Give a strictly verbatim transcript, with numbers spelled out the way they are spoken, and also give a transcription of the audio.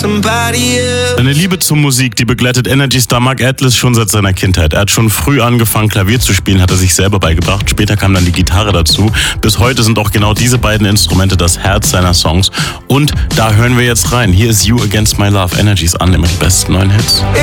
somebody else. Seine Liebe zur Musik, die begleitet Energy Star Mark Atlas schon seit seiner Kindheit. Er hat schon früh angefangen, Klavier zu spielen, hat er sich selber beigebracht. Später kam dann die Gitarre dazu. Bis heute sind auch genau diese beiden Instrumente das Herz seiner Songs. Und da hören wir jetzt rein. Hier ist You Against My Love, Energys Unlimited besten neuen Hits.